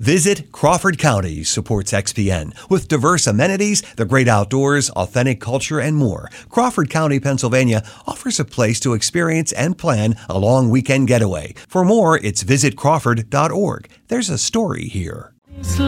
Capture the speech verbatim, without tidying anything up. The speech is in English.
Visit Crawford County supports X P N with diverse amenities, the great outdoors, authentic culture, and more. Crawford County, Pennsylvania offers a place to experience and plan a long weekend getaway. For more, it's visit crawford dot org. There's a story here.